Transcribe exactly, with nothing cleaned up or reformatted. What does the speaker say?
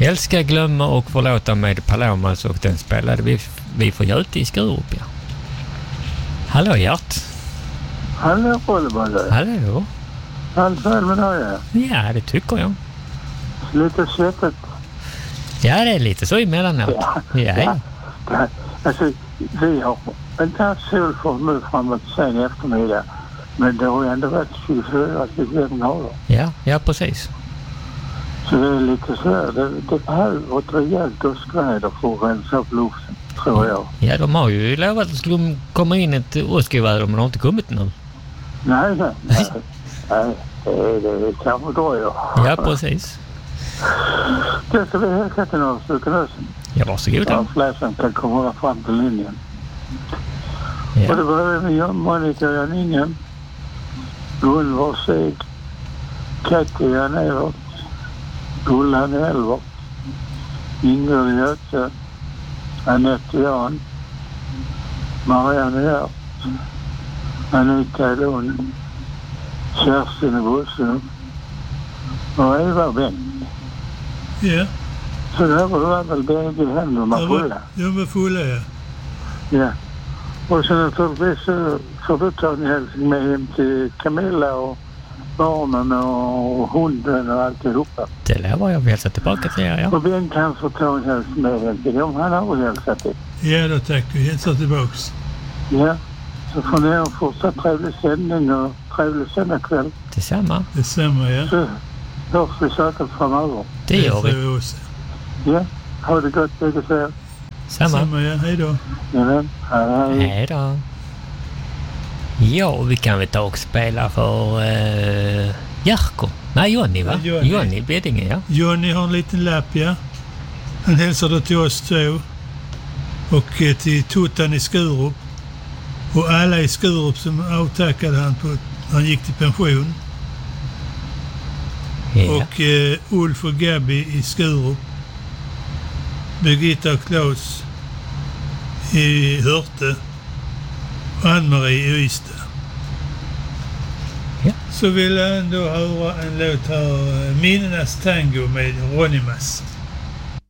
Älska, glömma och förlåta med Palomas, och den spelade vi, vi får Göte i Skurup, ja. Hallå Gert. Hallå Bollebolle. Hallå. Allt väl med dig? Ja, det tycker jag. Lite svettigt. Ja, det är lite så emellanåt. Ja. Ja. Ja. Ja. Alltså, vi har inte haft solform nu framåt sen i eftermiddag. Men det har ju ändå varit tjugofyra till tjugofem grader. Ja, ja precis. Så det är lite så här. Det, det behöver ett rejält åskväder för att rensa upp luften, tror jag. Ja, de har ju lovat att det skulle komma in ett åskväder, men det har inte kommit nu. Nej, nej. Nej, nej det, det kanske dröjer. Ja, precis. Det ska vi hälsa till några stycken också. Ja, varsågod. Ja, fläsen kan komma fram till linjen. Ja. Och det börjar med Monica Janinen, Gunvor Seg, Katja Jan-Evert, Gullan Elvert, Ingrid Göte, Anette Jan, Marianne Hjert, Anita Lund, Kerstin Bosse och Eva Bengt. Ja. Så det här var väl bägge händerna fulla. De var fulla, ja. Ja. Och så naturligtvis så får du ta en hälsning med hem till Camilla och barnen och hunden och alltihopa. Det lovar jag hälsa tillbaka till er, ja. Och Ben kan få ta en hälsning med hem till dem. Han har hälsat till. Ja då, tack. Vi hälsar tillbaks. Ja. Så får ni ha en fortsatt trevlig sändning och trevlig söndagkväll. Detsamma. Detsamma, ja. Så hörs vi säkert framöver. Det gör vi. Också. Ja. Ha det gott, bägge så. Samma. Samma, ja. Hej då. Ja, men. Hej. Hej då. Ja, vi kan väl ta och spela för uh, Jarko. Nej, Johnny, va? Ja, Johnny. Johnny Bedinge, ja. Johnny har en liten lapp, ja. Han hälsar då till oss två. Och eh, till Tuttan i Skurup. Och alla i Skurup som avtackade han på han gick till pension. Ja. Och eh, Ulf och Gabi i Skurup. Birgitta och Claes i Hörte. Och Ann-Marie i Ystad. Ja. Så vill jag ändå höra en låt här, Minnenas tango med Ronny Mass.